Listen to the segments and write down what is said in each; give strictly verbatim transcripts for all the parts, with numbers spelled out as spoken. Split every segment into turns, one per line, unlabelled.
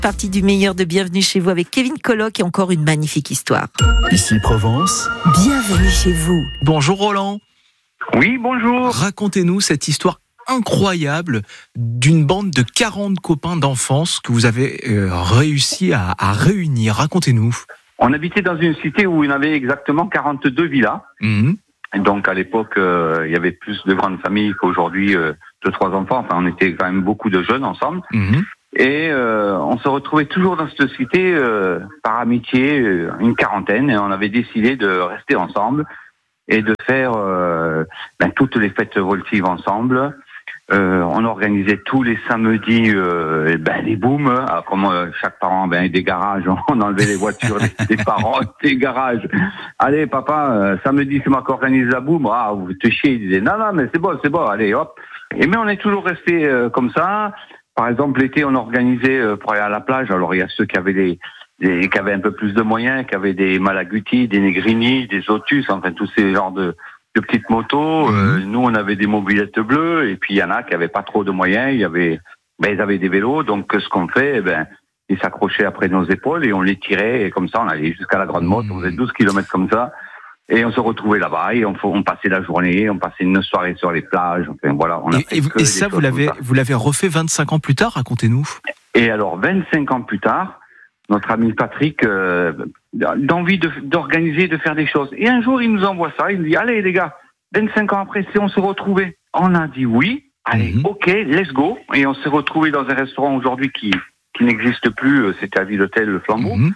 partie du meilleur de Bienvenue chez vous avec Kevin Colloc et encore une magnifique histoire.
Ici Provence.
Bienvenue chez vous.
Bonjour Roland.
Oui, bonjour.
Racontez-nous cette histoire incroyable d'une bande de quarante copains d'enfance que vous avez euh, réussi à, à réunir. Racontez-nous.
On habitait dans une cité où il y avait exactement quarante-deux villas.
Mmh.
Donc à l'époque, euh, il y avait plus de grandes familles qu'aujourd'hui, euh, deux, trois enfants. Enfin, on était quand même beaucoup de jeunes ensemble.
Mmh.
Et euh, on se retrouvait toujours dans cette cité euh, par amitié, euh, une quarantaine. Et on avait décidé de rester ensemble et de faire euh, ben, toutes les fêtes voltives ensemble. Euh, on organisait tous les samedis euh, ben, des booms. Alors, comme euh, chaque parent ben, des garages, on enlevait les voitures des, des parents des garages. Allez papa, euh, samedi c'est moi qui organise la boum. Ah, vous te chiez. Il disait non non mais c'est bon c'est bon. Allez hop. Et mais on est toujours resté euh, comme ça. Par exemple l'été on organisait euh, pour aller à la plage. Alors il y a ceux qui avaient des, des qui avaient un peu plus de moyens, qui avaient des Malaguti, des Negrini, des Otus, enfin tous ces genres de de petites motos. Mmh. Euh, nous, on avait des mobylettes bleues, et puis il y en a qui avaient pas trop de moyens. Il y avait, ben, ils avaient des vélos. Donc, ce qu'on fait, eh ben, ils s'accrochaient après nos épaules et on les tirait. Et comme ça, on allait jusqu'à la Grande Motte. Mmh. On faisait douze kilomètres comme ça. Et on se retrouvait là-bas et on, on passait la journée. On passait une soirée sur les plages. Enfin, voilà. On a
et
fait
et, et ça, vous l'avez,
ça.
vous l'avez refait vingt-cinq ans plus tard. Racontez-nous.
Et alors, vingt-cinq ans plus tard, notre ami Patrick, euh, d'envie de, d'organiser, de faire des choses. Et un jour, il nous envoie ça. Il nous dit, allez, les gars, vingt-cinq ans après, si on se retrouvait. On a dit oui. Allez, mmh. ok, let's go. Et on s'est retrouvés dans un restaurant aujourd'hui qui, qui n'existe plus. C'était à Ville-Hôtel, le Flambeau. Mmh.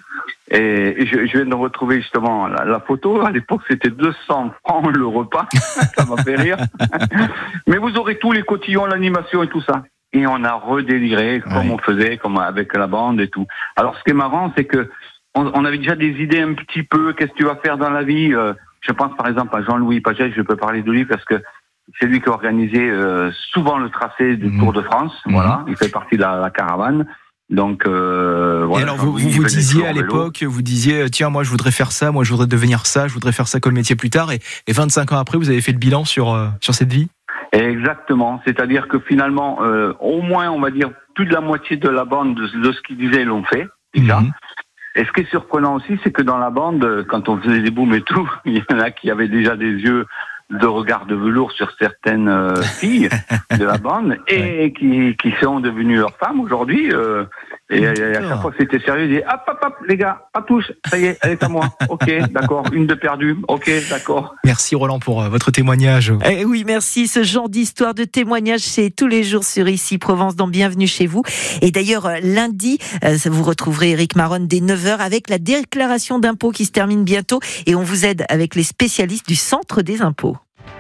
Et je, je viens de retrouver justement la, la photo. À l'époque, c'était deux cents francs le repas. Ça m'a fait rire. Mais vous aurez tous les cotillons, l'animation et tout ça. Et on a redéliré comme ouais. on faisait, comme avec la bande et tout. Alors, ce qui est marrant, c'est que on, on avait déjà des idées un petit peu. Qu'est-ce que tu vas faire dans la vie? euh, Je pense par exemple à Jean-Louis Paget, je peux parler de lui parce que c'est lui qui a organisé euh, souvent le tracé du mmh. Tour de France. Mmh. Voilà, il fait partie de la, la caravane. Donc euh, voilà.
Et alors vous vous, vous disiez à l'époque, vous disiez tiens moi je voudrais faire ça, moi je voudrais devenir ça, je voudrais faire ça comme métier plus tard. Et, et vingt-cinq ans après, vous avez fait le bilan sur euh, sur cette vie.
Exactement. C'est-à-dire que finalement, euh, au moins on va dire plus de la moitié de la bande de, de ce qu'ils disaient l'ont fait déjà. Mmh. Et ce qui est surprenant aussi, c'est que dans la bande, quand on faisait des booms et tout, il y en a qui avaient déjà des yeux de regard de velours sur certaines euh, filles de la bande et ouais. qui, qui sont devenues leurs femmes aujourd'hui. Euh, et, et à chaque fois que c'était sérieux, ils disaient hop, hop, hop, les gars, pas touche, ça y est, elle est à moi. Ok, d'accord, une de perdue, ok, d'accord.
Merci Roland pour euh, votre témoignage.
Eh oui, merci. Ce genre d'histoire de témoignage, c'est tous les jours sur Ici Provence dans Bienvenue chez vous. Et d'ailleurs, lundi, euh, vous retrouverez Éric Maronne dès neuf heures avec la déclaration d'impôts qui se termine bientôt. Et on vous aide avec les spécialistes du Centre des impôts.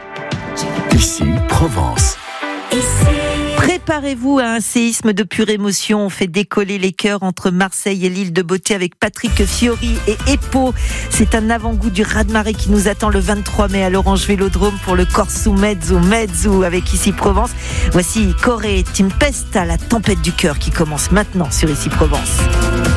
Ici Provence.
Préparez-vous à un séisme de pure émotion. On fait décoller les cœurs entre Marseille et l'île de Beauté avec Patrick Fiori et Epo. C'est un avant-goût du raz-de-marée qui nous attend le vingt-trois mai à l'Orange Vélodrome pour le Corso Mezzo Mezzo avec Ici Provence. Voici Corée Tempesta, la tempête du cœur qui commence maintenant sur Ici Provence.